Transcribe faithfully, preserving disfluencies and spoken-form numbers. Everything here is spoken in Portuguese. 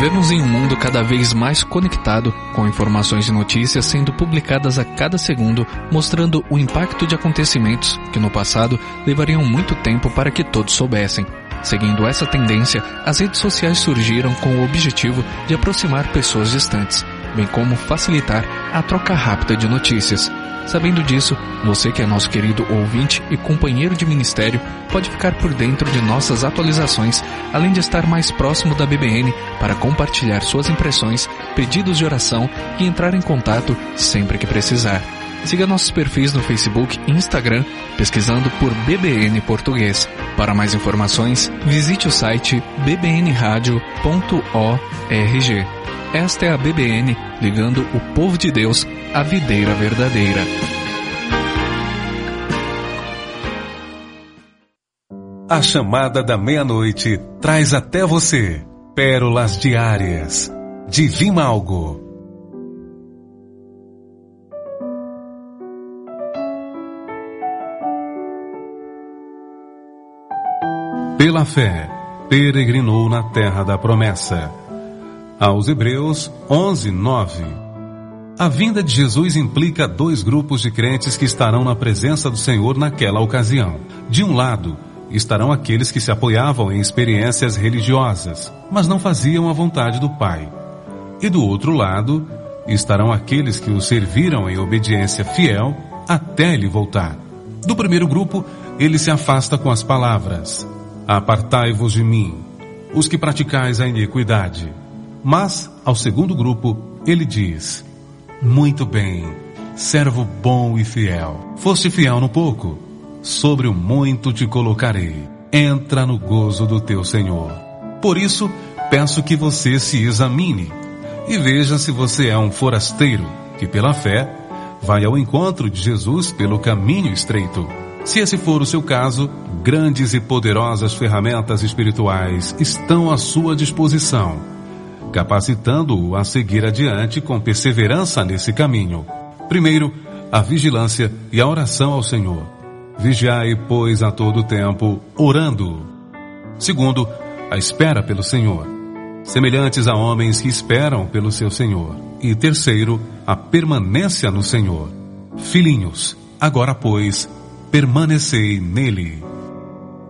Vivemos em um mundo cada vez mais conectado, com informações e notícias sendo publicadas a cada segundo, mostrando o impacto de acontecimentos que no passado levariam muito tempo para que todos soubessem. Seguindo essa tendência, as redes sociais surgiram com o objetivo de aproximar pessoas distantes, bem como facilitar a troca rápida de notícias. Sabendo disso, você que é nosso querido ouvinte e companheiro de ministério pode ficar por dentro de nossas atualizações, além de estar mais próximo da B B N para compartilhar suas impressões, pedidos de oração e entrar em contato sempre que precisar. Siga nossos perfis no Facebook e Instagram, pesquisando por B B N Português. Para mais informações, visite o site b b n radio ponto org. Esta é a B B N, ligando o povo de Deus à videira verdadeira. A chamada da meia-noite traz até você pérolas diárias de Vimalgo. Pela fé, peregrinou na terra da promessa. Aos Hebreus onze, nove. A vinda de Jesus implica dois grupos de crentes que estarão na presença do Senhor naquela ocasião. De um lado, estarão aqueles que se apoiavam em experiências religiosas, mas não faziam a vontade do Pai. E do outro lado, estarão aqueles que o serviram em obediência fiel até ele voltar. Do primeiro grupo, ele se afasta com as palavras: apartai-vos de mim, os que praticais a iniquidade. Mas, ao segundo grupo, ele diz: muito bem, servo bom e fiel. Foste fiel no pouco, sobre o muito te colocarei. Entra no gozo do teu Senhor. Por isso, peço que você se examine e veja se você é um forasteiro que, pela fé, vai ao encontro de Jesus pelo caminho estreito. Se esse for o seu caso, grandes e poderosas ferramentas espirituais estão à sua disposição, capacitando-o a seguir adiante com perseverança nesse caminho. Primeiro, a vigilância e a oração ao Senhor. Vigiai, pois, a todo tempo, orando. Segundo, a espera pelo Senhor, semelhantes a homens que esperam pelo seu Senhor. E terceiro, a permanência no Senhor. Filhinhos, agora, pois, permanecei nele.